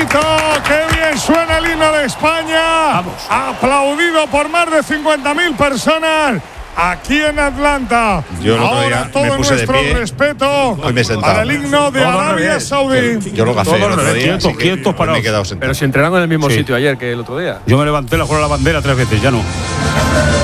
bonito! ¡Qué bien suena el himno de España! Vamos. Aplaudido por más de 50.000 personas aquí en Atlanta. Yo el otro Ahora día todo me puse de nuestro pie. respeto Hoy me he sentado. para el himno de Todo al Arabia revés. Saudí. Yo lo gafé el otro día. Quietos, así que quietos, hoy me he parados. quedado sentado. Pero si entrenaron en el mismo Sí. sitio ayer que el otro día. Yo me levanté la jugada de la bandera 3 veces, ya no.